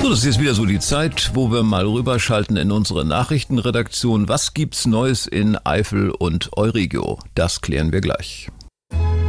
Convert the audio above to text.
So, das ist jetzt wieder so die Zeit, wo wir mal rüberschalten in unsere Nachrichtenredaktion. Was gibt's Neues in Eifel und Euregio? Das klären wir gleich.